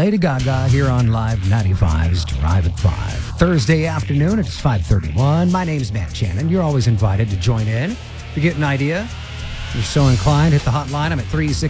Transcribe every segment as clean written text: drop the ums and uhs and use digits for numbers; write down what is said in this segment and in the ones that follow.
Lady Gaga here on Live 95's Drive at 5. Thursday afternoon, it's 5:31. My name's Matt Shannon. You're always invited to join in. If you get an idea, if you're so inclined, hit the hotline. I'm at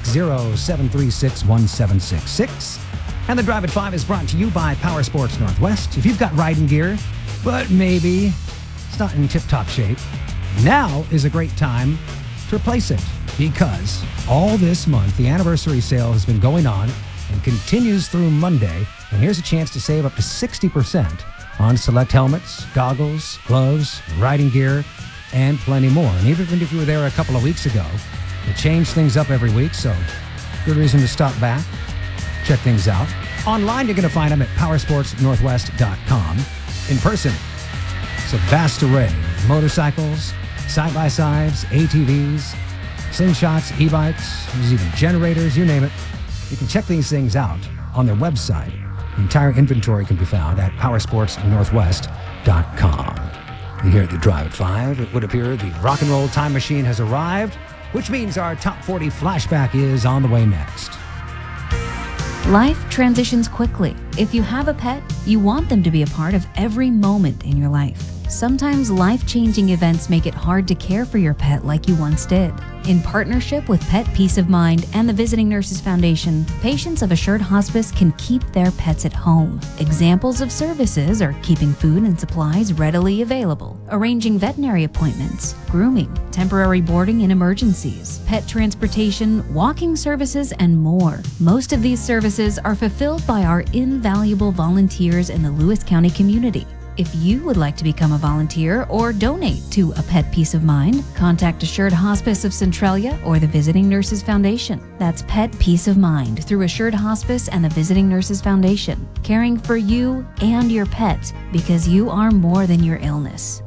360-736-1766. And the Drive at 5 is brought to you by Power Sports Northwest. If you've got riding gear, but maybe it's not in tip-top shape, now is a great time to replace it, because all this month, the anniversary sale has been going on and continues through Monday. And here's a chance to save up to 60% on select helmets, goggles, gloves, riding gear, and plenty more. And even if you were there a couple of weeks ago, they change things up every week, so good reason to stop back, check things out. Online, you're going to find them at powersportsnorthwest.com. In person, it's a vast array of motorcycles, side-by-sides, ATVs, slingshots, e-bikes, there's even generators, you name it. You can check these things out on their website. The entire inventory can be found at powersportsnorthwest.com. And here at the Drive at 5, it would appear the rock and roll time machine has arrived, which means our top 40 flashback is on the way next. Life transitions quickly. If you have a pet, you want them to be a part of every moment in your life. Sometimes life-changing events make it hard to care for your pet like you once did. In partnership with Pet Peace of Mind and the Visiting Nurses Foundation, patients of Assured Hospice can keep their pets at home. Examples of services are keeping food and supplies readily available, arranging veterinary appointments, grooming, temporary boarding in emergencies, pet transportation, walking services, and more. Most of these services are fulfilled by our invaluable volunteers in the Lewis County community. If you would like to become a volunteer or donate to a Pet Peace of Mind, contact Assured Hospice of Centralia or the Visiting Nurses Foundation. That's Pet Peace of Mind through Assured Hospice and the Visiting Nurses Foundation, caring for you and your pet, because you are more than your illness.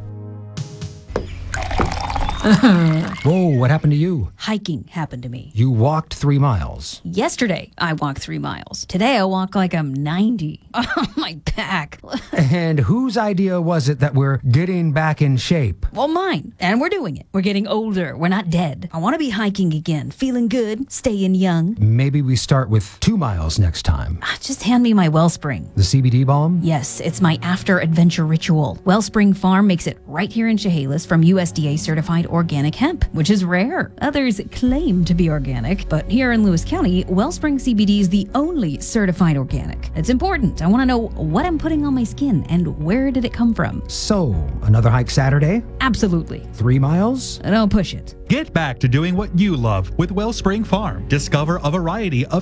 Whoa, what happened to you? Hiking happened to me. You walked 3 miles. Yesterday, I walked 3 miles. Today, I walk like I'm 90. Oh, my back. And whose idea was it that we're getting back in shape? Well, mine. And we're doing it. We're getting older. We're not dead. I want to be hiking again, feeling good, staying young. Maybe we start with 2 miles next time. Just hand me my Wellspring. The CBD balm? Yes, it's my after-adventure ritual. Wellspring Farm makes it right here in Chehalis from USDA-certified organic hemp, which is rare. Others claim to be organic, but here in Lewis County, Wellspring CBD is the only certified organic. It's important. I want to know what I'm putting on my skin and where did it come from. So, another hike Saturday? Absolutely. 3 miles? Don't push it. Get back to doing what you love with Wellspring Farm. Discover a variety of